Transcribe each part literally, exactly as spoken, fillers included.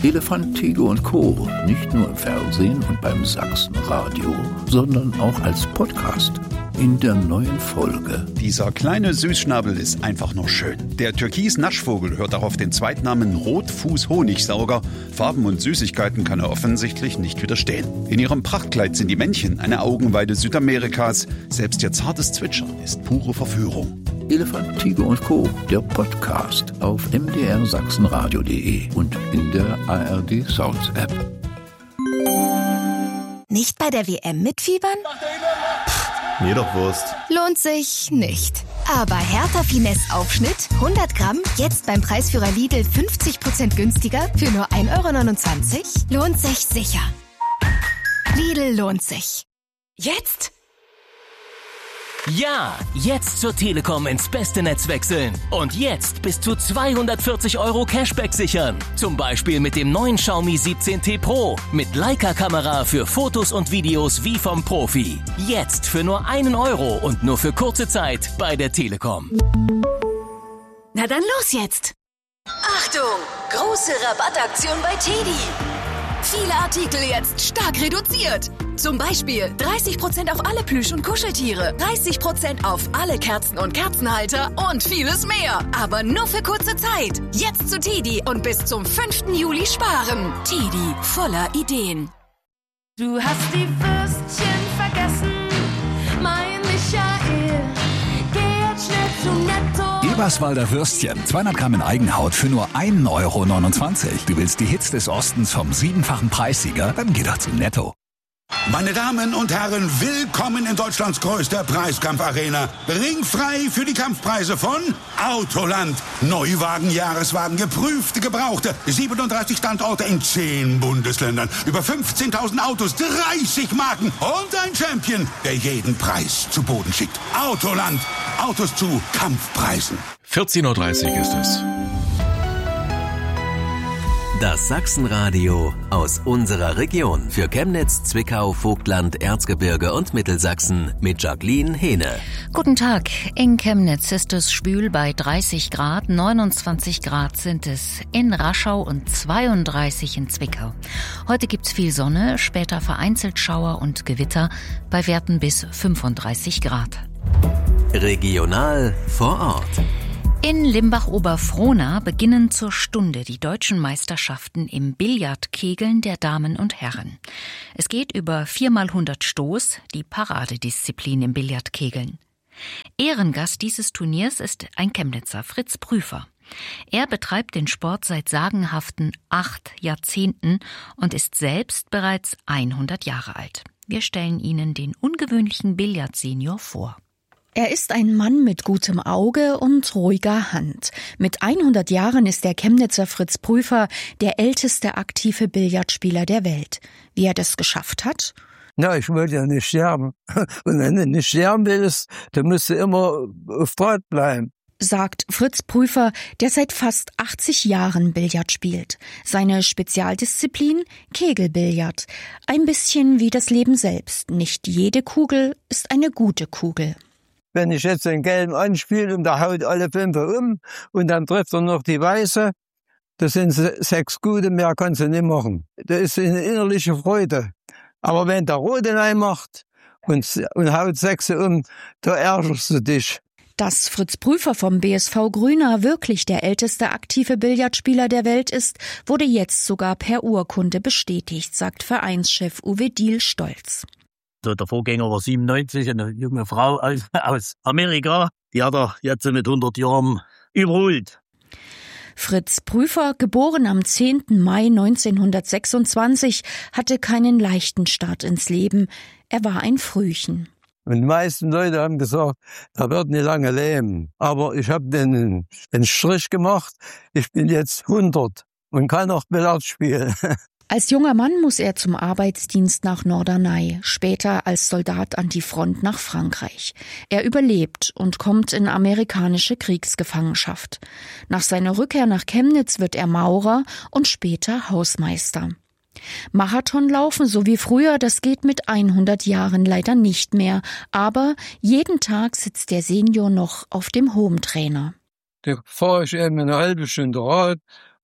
Elefant, Tiger und Co. Nicht nur im Fernsehen und beim Sachsenradio, sondern auch als Podcast. In der neuen Folge. Dieser kleine Süßschnabel ist einfach nur schön. Der Türkis-Naschvogel hört auch auf den Zweitnamen Rotfuß-Honigsauger. Farben und Süßigkeiten kann er offensichtlich nicht widerstehen. In ihrem Prachtkleid sind die Männchen eine Augenweide Südamerikas. Selbst ihr zartes Zwitschern ist pure Verführung. Elefant, Tiger und Co., der Podcast auf m d r sachsenradio punkt de und in der A R D Sounds App. Nicht bei der W M mitfiebern? Mir doch Wurst. Lohnt sich nicht. Aber Hertha Finesse Aufschnitt, hundert Gramm, jetzt beim Preisführer Lidl fünfzig Prozent günstiger für nur ein Euro neunundzwanzig? Lohnt sich sicher. Lidl lohnt sich. Jetzt? Ja, jetzt zur Telekom ins beste Netz wechseln. Und jetzt bis zu zweihundertvierzig Euro Cashback sichern. Zum Beispiel mit dem neuen Xiaomi siebzehn T Pro. Mit Leica-Kamera für Fotos und Videos wie vom Profi. Jetzt für nur einen Euro und nur für kurze Zeit bei der Telekom. Na dann los jetzt. Achtung! Große Rabattaktion bei Teddy. Viele Artikel jetzt stark reduziert. Zum Beispiel dreißig Prozent auf alle Plüsch- und Kuscheltiere, dreißig Prozent auf alle Kerzen und Kerzenhalter und vieles mehr. Aber nur für kurze Zeit. Jetzt zu Teddy und bis zum fünften Juli sparen. Teddy, voller Ideen. Du hast die Würstchen vergessen, mein Michael. Geh jetzt schnell zu Netto. Eberswalder Würstchen, zweihundert Gramm in Eigenhaut für nur ein Euro neunundzwanzig. Du willst die Hits des Ostens vom siebenfachen Preissieger? Dann geh doch zu Netto. Meine Damen und Herren, willkommen in Deutschlands größter Preiskampfarena. Ringfrei für die Kampfpreise von Autoland. Neuwagen, Jahreswagen, geprüfte, gebrauchte. siebenunddreißig Standorte in zehn Bundesländern. Über fünfzehntausend Autos, dreißig Marken und ein Champion, der jeden Preis zu Boden schickt. Autoland. Autos zu Kampfpreisen. vierzehn Uhr dreißig ist es. Das Sachsenradio aus unserer Region für Chemnitz, Zwickau, Vogtland, Erzgebirge und Mittelsachsen mit Jacqueline Hehne. Guten Tag. In Chemnitz ist es schwül bei dreißig Grad, neunundzwanzig Grad sind es in Raschau und zweiunddreißig in Zwickau. Heute gibt's viel Sonne, später vereinzelt Schauer und Gewitter bei Werten bis fünfunddreißig Grad. Regional vor Ort. In Limbach-Oberfrohna beginnen zur Stunde die deutschen Meisterschaften im Billardkegeln der Damen und Herren. Es geht über viermal hundert Stoß, die Paradedisziplin im Billardkegeln. Ehrengast dieses Turniers ist ein Chemnitzer, Fritz Prüfer. Er betreibt den Sport seit sagenhaften acht Jahrzehnten und ist selbst bereits hundert Jahre alt. Wir stellen Ihnen den ungewöhnlichen Billardsenior vor. Er ist ein Mann mit gutem Auge und ruhiger Hand. Mit hundert Jahren ist der Chemnitzer Fritz Prüfer der älteste aktive Billardspieler der Welt. Wie er das geschafft hat? Na, ich wollte ja nicht sterben. Und wenn du nicht sterben willst, dann musst du immer auf Draht bleiben. Sagt Fritz Prüfer, der seit fast achtzig Jahren Billard spielt. Seine Spezialdisziplin? Kegelbillard. Ein bisschen wie das Leben selbst. Nicht jede Kugel ist eine gute Kugel. Wenn ich jetzt den Gelben anspiele und der haut alle fünf um und dann trifft er noch die Weiße, das sind sechs gute, mehr kannst du nicht machen. Das ist eine innerliche Freude. Aber wenn der Rote rein macht und, und haut sechs um, da ärgerst du dich. Dass Fritz Prüfer vom B S V Grüna wirklich der älteste aktive Billardspieler der Welt ist, wurde jetzt sogar per Urkunde bestätigt, sagt Vereinschef Uwe Diehl stolz. Der Vorgänger war siebenundneunzig, eine junge Frau aus, aus Amerika. Die hat er jetzt mit hundert Jahren überholt. Fritz Prüfer, geboren am zehnten Mai neunzehnhundertsechsundzwanzig, hatte keinen leichten Start ins Leben. Er war ein Frühchen. Und die meisten Leute haben gesagt, er wird nicht lange leben. Aber ich habe den, den Strich gemacht. Ich bin jetzt hundert und kann auch Billard spielen. Als junger Mann muss er zum Arbeitsdienst nach Norderney, später als Soldat an die Front nach Frankreich. Er überlebt und kommt in amerikanische Kriegsgefangenschaft. Nach seiner Rückkehr nach Chemnitz wird er Maurer und später Hausmeister. Marathonlaufen, so wie früher, das geht mit hundert Jahren leider nicht mehr. Aber jeden Tag sitzt der Senior noch auf dem Hometrainer. Da fahre ich eben eine halbe Stunde Rad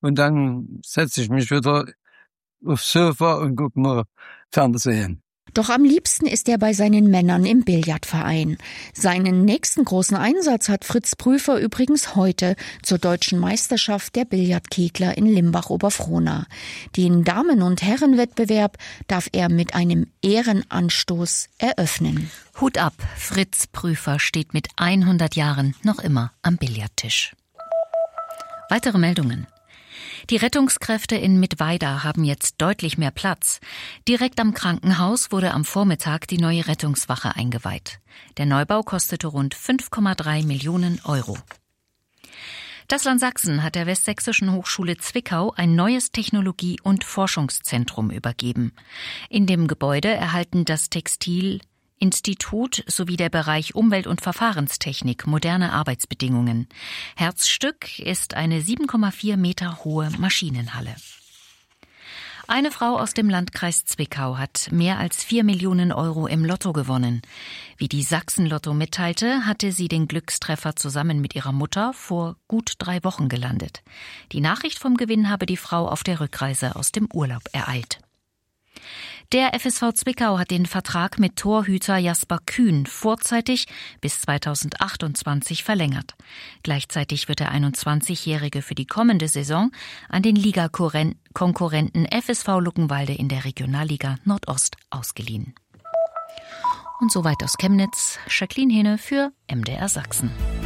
und dann setze ich mich wieder aufs Sofa und gucke mal Fernsehen. Doch am liebsten ist er bei seinen Männern im Billardverein. Seinen nächsten großen Einsatz hat Fritz Prüfer übrigens heute zur deutschen Meisterschaft der Billardkegler in Limbach-Oberfrohna. Den Damen- und Herrenwettbewerb darf er mit einem Ehrenanstoß eröffnen. Hut ab, Fritz Prüfer steht mit hundert Jahren noch immer am Billardtisch. Weitere Meldungen. Die Rettungskräfte in Mittweida haben jetzt deutlich mehr Platz. Direkt am Krankenhaus wurde am Vormittag die neue Rettungswache eingeweiht. Der Neubau kostete rund fünf Komma drei Millionen Euro. Das Land Sachsen hat der Westsächsischen Hochschule Zwickau ein neues Technologie- und Forschungszentrum übergeben. In dem Gebäude erhalten das Textil Institut sowie der Bereich Umwelt- und Verfahrenstechnik moderne Arbeitsbedingungen. Herzstück ist eine sieben Komma vier Meter hohe Maschinenhalle. Eine Frau aus dem Landkreis Zwickau hat mehr als vier Millionen Euro im Lotto gewonnen. Wie die Sachsen-Lotto mitteilte, hatte sie den Glückstreffer zusammen mit ihrer Mutter vor gut drei Wochen gelandet. Die Nachricht vom Gewinn habe die Frau auf der Rückreise aus dem Urlaub ereilt. Der F S V Zwickau hat den Vertrag mit Torhüter Jasper Kühn vorzeitig bis zweitausendachtundzwanzig verlängert. Gleichzeitig wird der einundzwanzigjährige für die kommende Saison an den Ligakonkurrenten F S V Luckenwalde in der Regionalliga Nordost ausgeliehen. Und soweit aus Chemnitz, Jacqueline Hene für M D R Sachsen.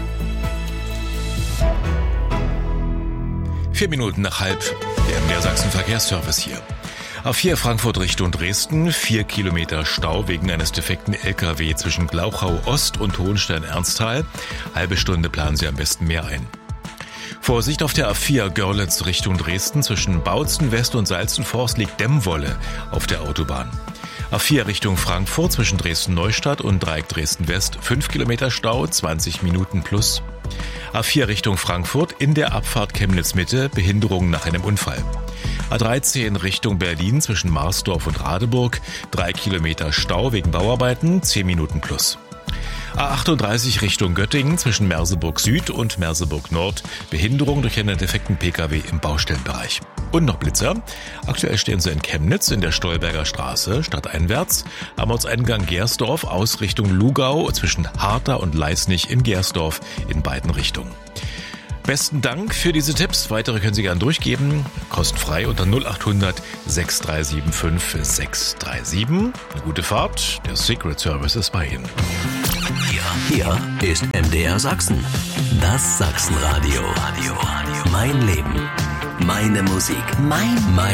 Vier Minuten nach halb, der M D R Sachsen Verkehrsservice hier. A vier Frankfurt Richtung Dresden, vier Kilometer Stau wegen eines defekten L K W zwischen Glauchau Ost und Hohenstein-Ernsthal. Halbe Stunde planen Sie am besten mehr ein. Vorsicht auf der A vier Görlitz Richtung Dresden, zwischen Bautzen West und Salzenforst liegt Dämmwolle auf der Autobahn. A vier Richtung Frankfurt zwischen Dresden-Neustadt und Dreieck Dresden-West, fünf Kilometer Stau, zwanzig Minuten plus. A vier Richtung Frankfurt in der Abfahrt Chemnitz-Mitte, Behinderung nach einem Unfall. A dreizehn Richtung Berlin zwischen Marsdorf und Radeburg, drei Kilometer Stau wegen Bauarbeiten, zehn Minuten plus. A achtunddreißig Richtung Göttingen zwischen Merseburg Süd und Merseburg Nord, Behinderung durch einen defekten P K W im Baustellenbereich. Und noch Blitzer. Aktuell stehen sie in Chemnitz in der Stolberger Straße, stadteinwärts, am Ortseingang Gersdorf aus Richtung Lugau zwischen Harter und Leisnig in Gersdorf in beiden Richtungen. Besten Dank für diese Tipps. Weitere können Sie gerne durchgeben. Kostenfrei unter null achthundert sechs drei sieben fünf sechs drei sieben. Eine gute Fahrt. Der Secret Service ist bei Ihnen. Hier, hier ist M D R Sachsen. Das Sachsenradio. Mein Leben. Meine Musik. Mein, mein